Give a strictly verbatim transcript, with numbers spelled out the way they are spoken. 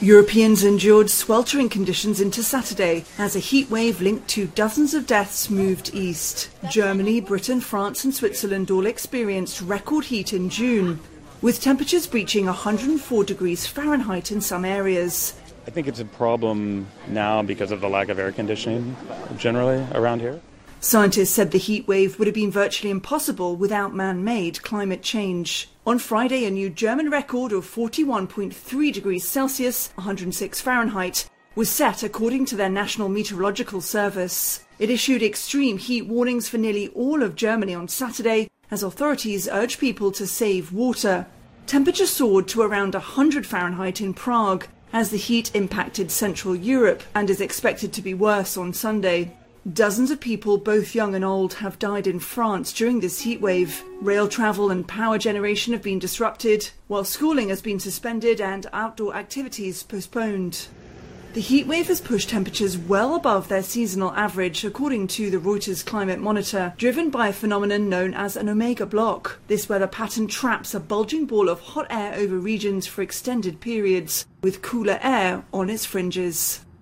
Europeans endured sweltering conditions into Saturday as a heat wave linked to dozens of deaths moved east. Germany, Britain, France and Switzerland all experienced record heat in June, with temperatures breaching one hundred four degrees Fahrenheit in some areas. I think it's a problem now because of the lack of air conditioning generally around here. Scientists said the heat wave would have been virtually impossible without man-made climate change. On Friday, a new German record of forty-one point three degrees Celsius, one hundred six Fahrenheit, was set according to their National Meteorological Service. It issued extreme heat warnings for nearly all of Germany on Saturday as authorities urged people to save water. Temperature soared to around one hundred Fahrenheit in Prague as the heat impacted Central Europe and is expected to be worse on Sunday. Dozens of people, both young and old, have died in France during this heatwave. Rail travel and power generation have been disrupted, while schooling has been suspended and outdoor activities postponed. The heatwave has pushed temperatures well above their seasonal average, according to the Reuters Climate Monitor, driven by a phenomenon known as an omega block. This weather pattern traps a bulging ball of hot air over regions for extended periods, with cooler air on its fringes.